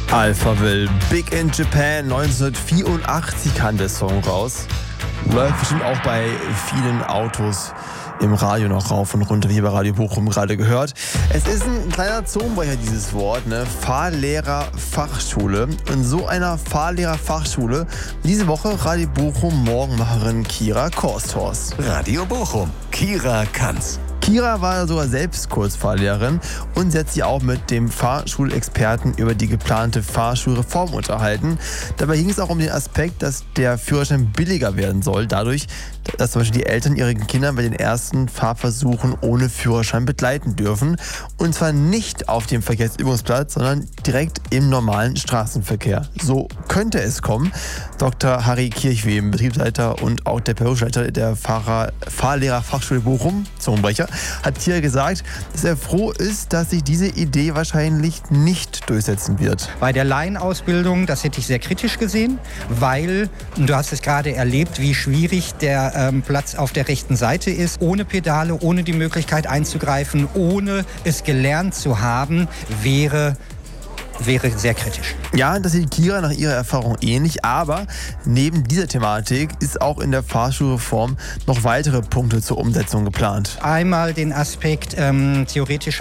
Alphaville, Big in Japan, 1984 kam der Song raus. Läuft bestimmt auch bei vielen Autos im Radio noch rauf und runter, wie hier bei Radio Bochum gerade gehört. Es ist ein kleiner Zungenbrecher, dieses Wort, ne? Fahrlehrerfachschule. In so einer Fahrlehrerfachschule diese Woche Radio Bochum Morgenmacherin Kira Korsthorst. Radio Bochum, Kira kann's. Kira war sogar selbst Kurzfahrlehrerin und sie hat sich auch mit dem Fahrschulexperten über die geplante Fahrschulreform unterhalten. Dabei ging es auch um den Aspekt, dass der Führerschein billiger werden soll, dadurch, dass zum Beispiel die Eltern ihre Kinder bei den ersten Fahrversuchen ohne Führerschein begleiten dürfen. Und zwar nicht auf dem Verkehrsübungsplatz, sondern direkt im normalen Straßenverkehr. So könnte es kommen. Dr. Harry Kirchwem, Betriebsleiter und auch der Berufsleiter der Fahrlehrerfachschule Bochum, Zungenbrecher, hat hier gesagt, dass er froh ist, dass sich diese Idee wahrscheinlich nicht durchsetzen wird. Bei der Laienausbildung, das hätte ich sehr kritisch gesehen, weil, du hast es gerade erlebt, wie schwierig der Platz auf der rechten Seite ist. Ohne Pedale, ohne die Möglichkeit einzugreifen, ohne es gelernt zu haben, wäre sehr kritisch. Ja, das sieht Kira nach ihrer Erfahrung ähnlich, aber neben dieser Thematik ist auch in der Fahrschulreform noch weitere Punkte zur Umsetzung geplant. Einmal den Aspekt theoretischer